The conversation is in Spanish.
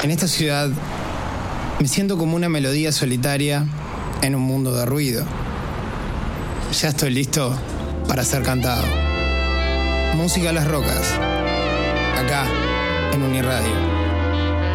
En esta ciudad me siento como una melodía solitaria en un mundo de ruido. Ya estoy listo para ser cantado. Música a las rocas, acá en Uniradio.